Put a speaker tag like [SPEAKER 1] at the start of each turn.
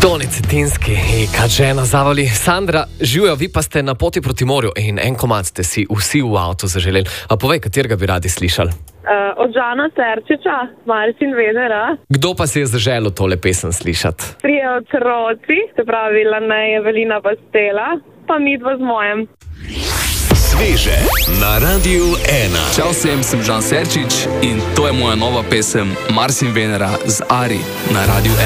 [SPEAKER 1] Toni Cetinski in Kadžena Zavali. Sandra, živijo, vi pa ste na poti proti morju in en komad ste si vsi v avtu zaželeli. A povej, katerega bi radi slišali?
[SPEAKER 2] Od Žana Terčiča, Marsin Vedera.
[SPEAKER 1] Kdo pa si je zaželel tole pesem slišati?
[SPEAKER 2] Trije otroci, se pravi Lanej, Evelina pa Stela, pa midva z mojem.
[SPEAKER 3] Sveže na Radiu 1.
[SPEAKER 4] Čau vsem, sem Žan Serčič in to je moja nova pesem Marsin Venera z Ari na Radiu 1.